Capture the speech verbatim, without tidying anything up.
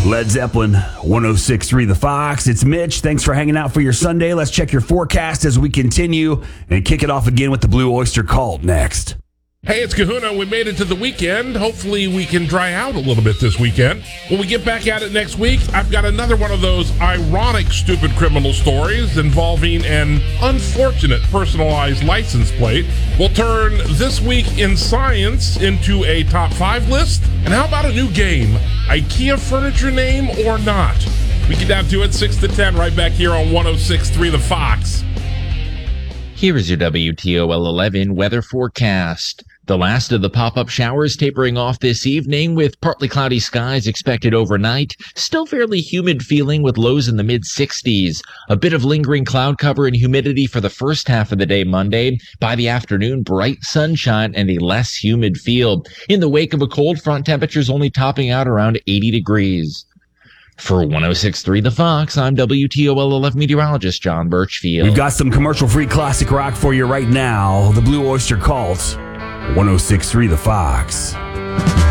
Led Zeppelin, one oh six point three The Fox. It's Mitch. Thanks for hanging out for your Sunday. Let's check your forecast as we continue and kick it off again with the Blue Oyster Cult next. Hey, it's Kahuna. We made it to the weekend. Hopefully we can dry out a little bit this weekend. When we get back at it next week, I've got another one of those ironic stupid criminal stories involving an unfortunate personalized license plate. We'll turn This Week in Science into a top five list. And how about a new game, IKEA furniture name or not? We get down to it six to ten right back here on one oh six point three The Fox. Here is your W T O L eleven weather forecast. The last of the pop-up showers tapering off this evening with partly cloudy skies expected overnight. Still fairly humid feeling with lows in the mid-sixties. A bit of lingering cloud cover and humidity for the first half of the day Monday. By the afternoon, bright sunshine and a less humid feel. In the wake of a cold front, temperatures only topping out around eighty degrees. For one oh six point three The Fox, I'm W T O L eleven meteorologist John Birchfield. We've got some commercial-free classic rock for you right now. The Blue Oyster Cult, one oh six point three The Fox.